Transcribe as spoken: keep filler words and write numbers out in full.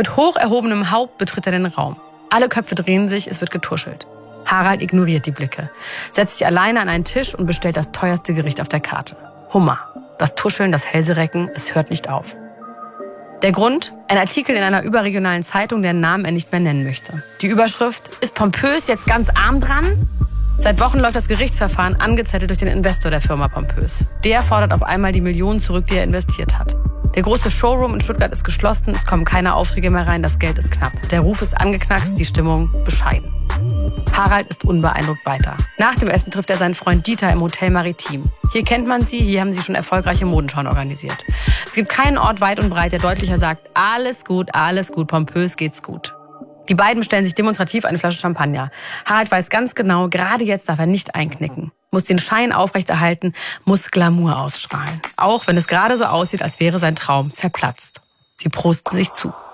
Mit hoch erhobenem Haupt betritt er den Raum. Alle Köpfe drehen sich, es wird getuschelt. Harald ignoriert die Blicke, setzt sich alleine an einen Tisch und bestellt das teuerste Gericht auf der Karte. Hummer. Das Tuscheln, das Hälserecken, es hört nicht auf. Der Grund? Ein Artikel in einer überregionalen Zeitung, deren Namen er nicht mehr nennen möchte. Die Überschrift: Ist Pompös jetzt ganz arm dran? Seit Wochen läuft das Gerichtsverfahren, angezettelt durch den Investor der Firma Pompös. Der fordert auf einmal die Millionen zurück, die er investiert hat. Der große Showroom in Stuttgart ist geschlossen, es kommen keine Aufträge mehr rein, das Geld ist knapp. Der Ruf ist angeknackst, die Stimmung bescheiden. Harald ist unbeeindruckt weiter. Nach dem Essen trifft er seinen Freund Dieter im Hotel Maritim. Hier kennt man sie, hier haben sie schon erfolgreiche Modenschauen organisiert. Es gibt keinen Ort weit und breit, der deutlicher sagt: Alles gut, alles gut, Pompös geht's gut. Die beiden bestellen sich demonstrativ eine Flasche Champagner. Harald weiß ganz genau, gerade jetzt darf er nicht einknicken. Muss den Schein aufrechterhalten, muss Glamour ausstrahlen. Auch wenn es gerade so aussieht, als wäre sein Traum zerplatzt. Sie prosten sich zu.